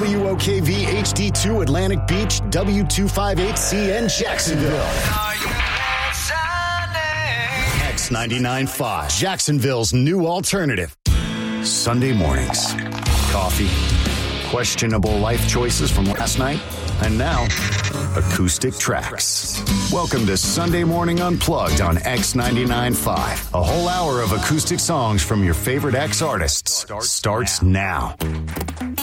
WOKV HD2 Atlantic Beach, W258CN Jacksonville. X99.5, Jacksonville's new alternative. Sunday mornings. Coffee. Questionable life choices from last night. And now, acoustic tracks. Welcome to Sunday Morning Unplugged on X99.5. A whole hour of acoustic songs from your favorite X artists starts now.